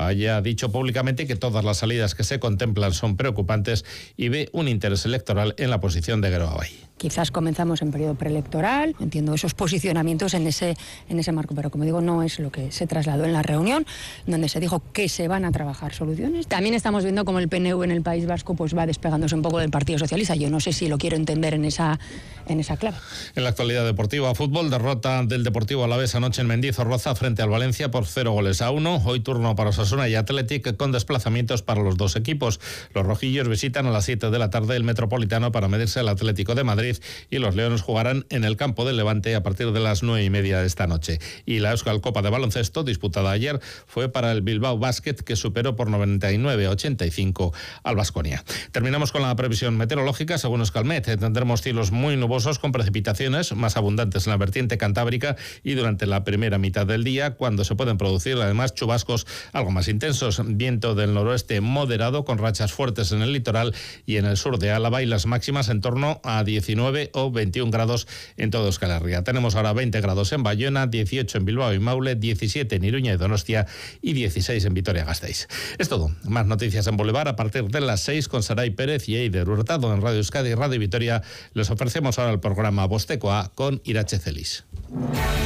haya dicho públicamente que todas las salidas que se contemplan son preocupantes y ve un interés electoral en la posición de Geroa Bai. Quizás comenzamos en periodo preelectoral, entiendo esos posicionamientos en ese marco, pero como digo, no es lo que se trasladó en la reunión, donde se dijo que se van a trabajar soluciones. También estamos viendo cómo el PNV en el País Vasco pues va despegándose un poco del Partido Socialista. Yo no sé si lo quiero entender en esa clave. En la actualidad deportiva, fútbol, derrota del Deportivo Alavés anoche en Mendizorroza frente al Valencia por 0-1. Hoy turno para Osasuna y Athletic con desplazamientos para los dos equipos. Los rojillos visitan a las 7 de la tarde el Metropolitano para medirse al Atlético de Madrid y los leones jugarán en el campo del Levante a partir de las 9:30 de esta noche. Y la Euskal Copa de Baloncesto, disputada ayer, fue para el Bilbao Basket, que superó por 99-85 al Baskonia. Terminamos con la previsión meteorológica. Según Euskalmet, tendremos cielos muy nubosos con precipitaciones más abundantes en la vertiente cantábrica y durante la primera mitad del día, cuando se pueden producir además chubascos algo más intensos. Viento del noroeste moderado con rachas fuertes en el litoral y en el sur de Álava, y las máximas en torno a 19 o 21 grados en todo Euskal Herria. Tenemos ahora 20 grados en Bayona, 18 en Bilbao y Maule, 17 en Iruña y Donostia y 16 en Vitoria-Gasteiz. Es todo. Más noticias en Boulevard a partir de las 6 con Saray Pérez y Eider Hurtado en Radio Euskadi y Radio Vitoria. Les ofrecemos ahora el programa Bostekoa con Irache Celis.